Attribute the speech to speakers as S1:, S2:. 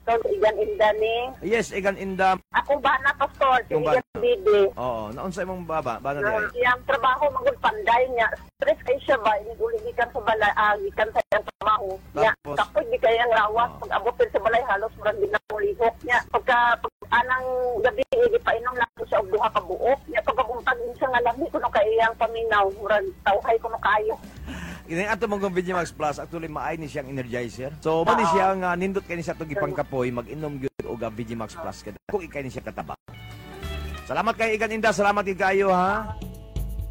S1: Pastor Igan Indani.
S2: Yes, Igan Inda.
S1: Ako ba na, Pastor? Si
S2: Yung ba-
S1: Igan Bibi.
S2: Oo, naunsa imong baba, ba na diay?
S1: Siyang trabaho, magulpanday niya. Stress kayo siya ba? Inuligikan sa balay, gikan sa iyang trabaho. Niya,
S2: Tapos?
S1: kapag di kayang lawas, pag-abutin sa balay, halos marang ginamulihok niya. Anang gabi, painom lang ko siya og duha ka buok. Niya, pagkabuntag siya nga lami, kuno kayang paminaw, murag tawhay kuno kayo.
S2: Ini ato mong Video Max Plus actually maay ni siyang energizer. So mo ni siya nga nindot kay ni sa tong ipangkapoy mag-inom gyud og Video Max Plus kada. Kung ikay ni siya kataba. Salamat kay Igan Inda, salamat gid kayo ha.